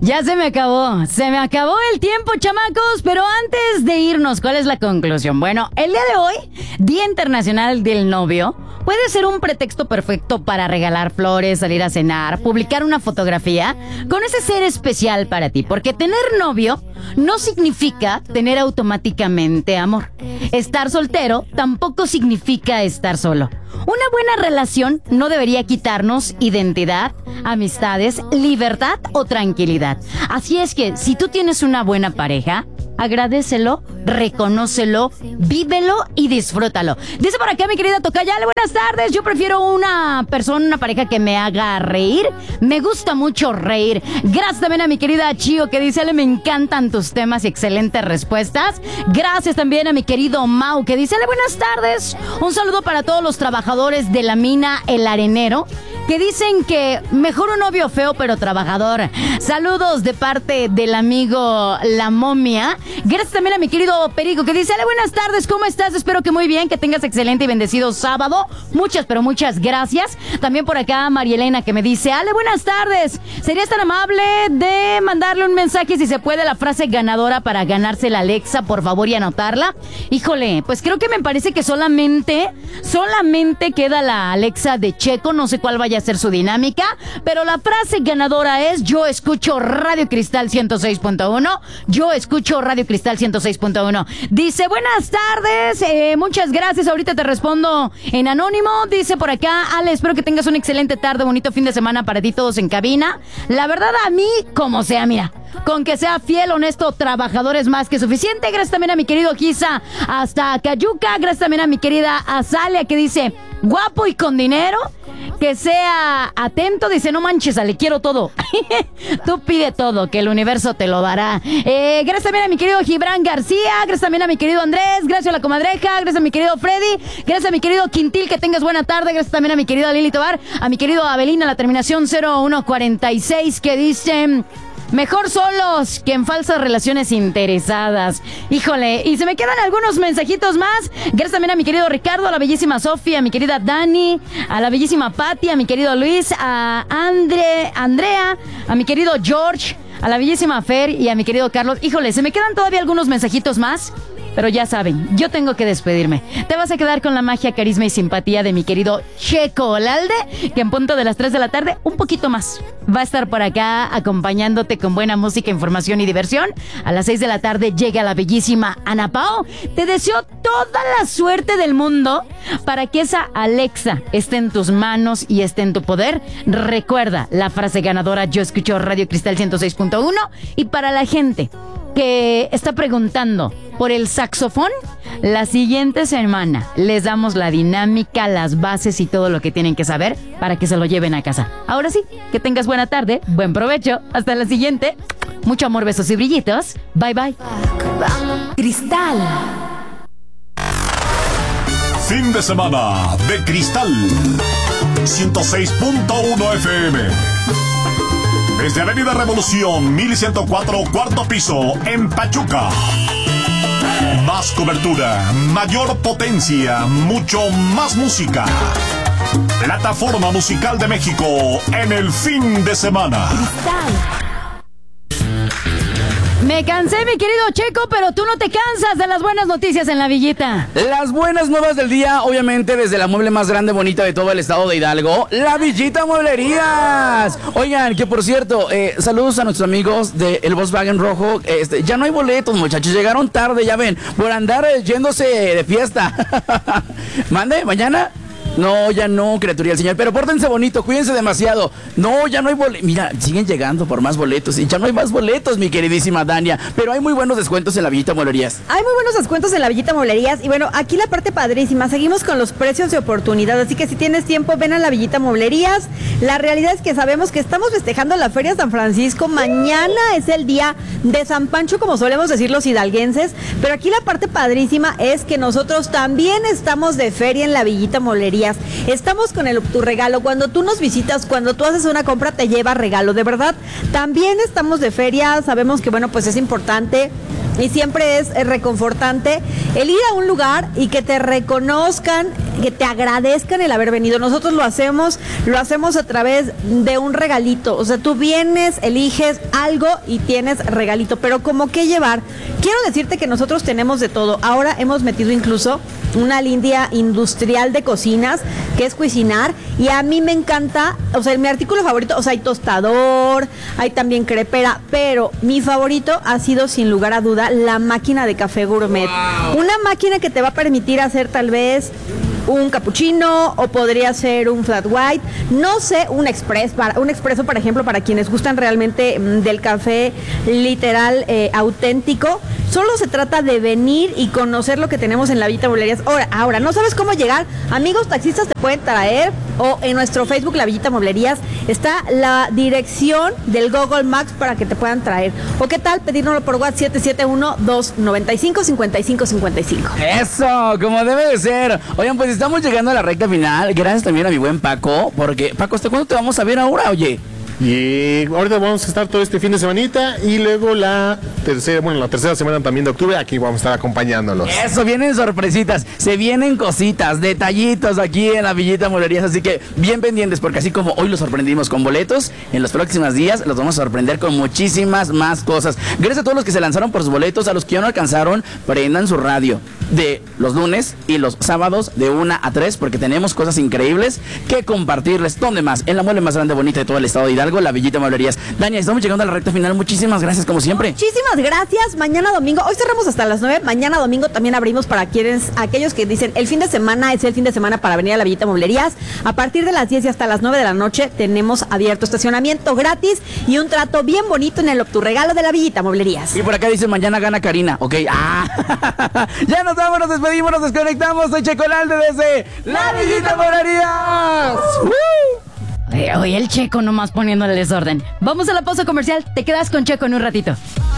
Ya se me acabó el tiempo, chamacos, pero antes de irnos, ¿cuál es la conclusión? Bueno, el día de hoy, Día Internacional del Novio, puede ser un pretexto perfecto para regalar flores, salir a cenar, publicar una fotografía con ese ser especial para ti, porque tener novio no significa tener automáticamente amor. Estar soltero tampoco significa estar solo. Una buena relación no debería quitarnos identidad, amistades, libertad o tranquilidad. Así es que si tú tienes una buena pareja, agradécelo, reconócelo, vívelo y disfrútalo. Dice por acá mi querida Tocayale, buenas tardes. Yo prefiero una pareja que me haga reír. Me gusta mucho reír. Gracias también a mi querida Chio que dice, me encantan tus temas y excelentes respuestas. Gracias también a mi querido Mau que dice, buenas tardes. Un saludo para todos los trabajadores de la mina El Arenero, que dicen que mejor un novio feo pero trabajador. Saludos de parte del amigo La Momia. Gracias también a mi querido Perico que dice, buenas tardes, ¿cómo estás? Espero que muy bien, que tengas excelente y bendecido sábado. Muchas, pero muchas gracias. También por acá María Elena que me dice, buenas tardes. ¿Serías tan amable de mandarle un mensaje si se puede la frase ganadora para ganarse la Alexa, por favor, y anotarla? Híjole, pues creo que me parece que solamente queda la Alexa de Checo, no sé cuál vaya a ser su dinámica, pero la frase ganadora es, yo escucho Radio Cristal 106.1, yo escucho Radio Cristal 106.1. Dice, buenas tardes, muchas gracias, ahorita te respondo en anónimo. Dice por acá, Ale, espero que tengas una excelente tarde, bonito fin de semana para ti todos en cabina. La verdad a mí, como sea, mira, con que sea fiel, honesto, trabajador es más que suficiente. Gracias también a mi querido Giza hasta Cayuca. Gracias también a mi querida Azalia que dice, guapo y con dinero, que sea atento. Dice, no manches, Ale, quiero todo. Tú pide todo, que el universo te lo dará. Gracias también a mi querido Gibran García. Gracias también a mi querido Andrés. Gracias a la comadreja. Gracias a mi querido Freddy. Gracias a mi querido Quintil, que tengas buena tarde. Gracias también a mi querida Lili Tobar. A mi querido Abelina, la terminación 0146, que dice, mejor solos que en falsas relaciones interesadas. Híjole, y se me quedan algunos mensajitos más. Gracias también a mi querido Ricardo, a la bellísima Sofía, a mi querida Dani, a la bellísima Patti, a mi querido Luis, a Andrea, a mi querido George, a la bellísima Fer y a mi querido Carlos. Híjole, se me quedan todavía algunos mensajitos más, pero ya saben, yo tengo que despedirme. Te vas a quedar con la magia, carisma y simpatía de mi querido Checo Olalde, que en punto de las 3 de la tarde, un poquito más, va a estar por acá acompañándote con buena música, información y diversión. A las 6 de la tarde llega la bellísima Ana Pao. Te deseo toda la suerte del mundo para que esa Alexa esté en tus manos y esté en tu poder. Recuerda la frase ganadora, yo escucho Radio Cristal 106.1. Y para la gente que está preguntando por el saxofón, la siguiente semana les damos la dinámica, las bases y todo lo que tienen que saber para que se lo lleven a casa. Ahora sí, que tengas buena tarde, buen provecho, hasta la siguiente. Mucho amor, besos y brillitos. Bye bye. Cristal. Fin de semana de Cristal 106.1 FM. Desde Avenida Revolución 1104, cuarto piso, en Pachuca. Más cobertura, mayor potencia, mucho más música. Plataforma Musical de México en el fin de semana. Me cansé, mi querido Checo, pero tú no te cansas de las buenas noticias en la villita. Las buenas nuevas del día, obviamente desde la mueble más grande, bonita de todo el estado de Hidalgo, la Villita Mueblerías. Oigan, que por cierto, saludos a nuestros amigos del Volkswagen Rojo. Ya no hay boletos, muchachos, llegaron tarde, ya ven, por andar yéndose de fiesta. ¿Mande? ¿Mañana? No, ya no, criatura del Señor, pero pórtense bonito, cuídense demasiado. No, ya no hay boletos. Mira, siguen llegando por más boletos y ya no hay más boletos, mi queridísima Dania. Pero hay muy buenos descuentos en la Villita Mueblerías. Hay muy buenos descuentos en la Villita Mueblerías. Y bueno, aquí la parte padrísima, seguimos con los precios de oportunidad. Así que si tienes tiempo, ven a la Villita Mueblerías. La realidad es que sabemos que estamos festejando la Feria San Francisco. Mañana es el día de San Pancho, como solemos decir los hidalguenses. Pero aquí la parte padrísima es que nosotros también estamos de feria en la Villita Mueblerías. Estamos con tu regalo. Cuando tú nos visitas, cuando tú haces una compra, te lleva regalo, de verdad. También estamos de feria. Sabemos que, bueno, pues es importante y siempre es reconfortante el ir a un lugar y que te reconozcan, que te agradezcan el haber venido. Nosotros lo hacemos a través de un regalito. O sea, tú vienes, eliges algo y tienes regalito, pero ¿cómo qué llevar? Quiero decirte que nosotros tenemos de todo. Ahora hemos metido incluso una línea industrial de cocinas, que es Cuisinar, y a mí me encanta, o sea, mi artículo favorito, o sea, hay tostador, hay también crepera, pero mi favorito ha sido sin lugar a duda la máquina de café gourmet. Wow. Una máquina que te va a permitir hacer tal vez un cappuccino o podría ser un flat white, no sé, un expreso, por ejemplo, para quienes gustan realmente del café literal auténtico. Solo se trata de venir y conocer lo que tenemos en la Villita Mueblerías. Ahora, ¿no sabes cómo llegar? Amigos taxistas te pueden traer, o en nuestro Facebook, La Villita Mueblerías, está la dirección del Google Maps para que te puedan traer. ¿O qué tal pedírnoslo por WhatsApp 771-295-5555? Eso, como debe de ser. Oigan, pues estamos llegando a la recta final. Gracias también a mi buen Paco, porque Paco, ¿hasta cuándo te vamos a ver ahora, oye? Y ahorita vamos a estar todo este fin de semanita y luego la tercera semana también de octubre aquí vamos a estar acompañándolos. Eso, vienen sorpresitas, se vienen cositas, detallitos aquí en la Villita Mueblerías, así que bien pendientes porque así como hoy los sorprendimos con boletos, en los próximos días los vamos a sorprender con muchísimas más cosas. Gracias a todos los que se lanzaron por sus boletos, a los que ya no alcanzaron, prendan su radio de los lunes y los sábados de 1 a 3 porque tenemos cosas increíbles que compartirles. ¿Dónde más? En la mueble más grande, bonita de todo el estado de Hidalgo, la Villita Mueblerías. Dania, estamos llegando a la recta final. Muchísimas gracias, como siempre. Muchísimas gracias. Mañana domingo, hoy cerramos hasta las 9. Mañana domingo también abrimos para aquellos que dicen el fin de semana es el fin de semana para venir a la Villita Mueblerías. A partir de las 10 y hasta las 9 de la noche tenemos abierto estacionamiento gratis y un trato bien bonito en el Opturregalo de la Villita Mueblerías. Y por acá dicen mañana gana Karina, ok. Ya nos vamos, nos despedimos, nos desconectamos. Soy Checo Lalde desde la Villita Mueblerías. Oye, el Checo nomás poniendo el desorden. Vamos a la pausa comercial. Te quedas con Checo en un ratito.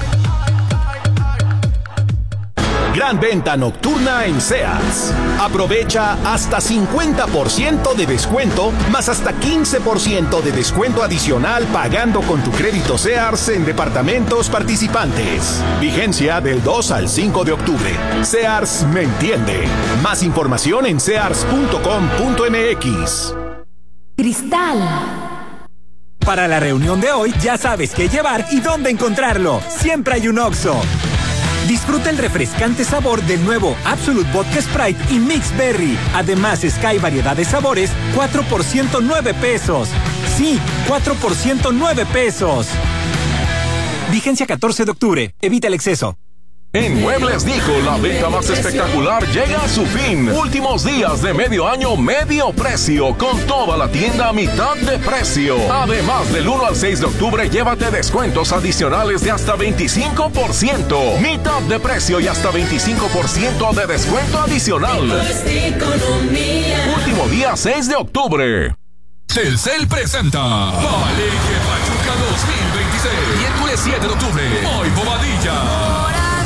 Gran venta nocturna en Sears. Aprovecha hasta 50% de descuento, más hasta 15% de descuento adicional pagando con tu crédito Sears en departamentos participantes. Vigencia del 2 al 5 de octubre. Sears me entiende. Más información en sears.com.mx. Cristal. Para la reunión de hoy ya sabes qué llevar y dónde encontrarlo. Siempre hay un Oxxo. Disfruta el refrescante sabor del nuevo Absolut Vodka Sprite y Mix Berry. Además, Sky variedad de sabores, 4 por 109 pesos. Sí, 4 por 109 pesos. Vigencia 14 de octubre. Evita el exceso. En Muebles Dijo, la venta más espectacular llega a su fin. Últimos días de medio año, medio precio, con toda la tienda a mitad de precio. Además, del 1 al 6 de octubre, llévate descuentos adicionales de hasta 25%. Mitad de precio y hasta 25% de descuento adicional. Último día, 6 de octubre. Telcel presenta Palenque Pachuca 2026. Miércoles 7 de octubre. Moy Bobadilla.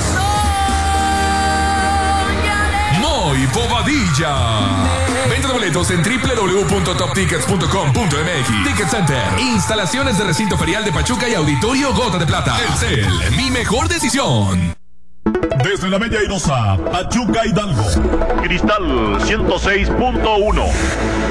Moy Bobadilla. Venta de boletos en www.toptickets.com.mx. Ticket Center. Instalaciones de recinto ferial de Pachuca y Auditorio Gota de Plata. Telcel, mi mejor decisión. Desde la Bella Airosa, Pachuca Hidalgo. Cristal 106.1.